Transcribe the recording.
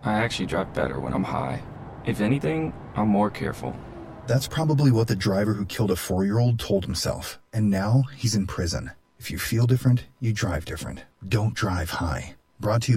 I actually drive better when I'm high. If anything, I'm more careful. That's probably what the driver who killed a 4-year-old told himself, and now he's in prison. If you feel different, you drive different. Don't drive high. Brought to you